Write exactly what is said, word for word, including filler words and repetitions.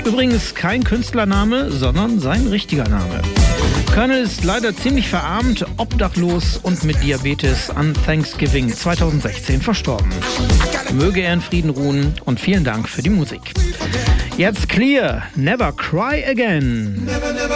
Übrigens kein Künstlername, sondern sein richtiger Name. Colonel ist leider ziemlich verarmt, obdachlos und mit Diabetes an Thanksgiving zweitausendsechzehn verstorben. Möge er in Frieden ruhen und vielen Dank für die Musik. Jetzt Clear, Never Cry Again.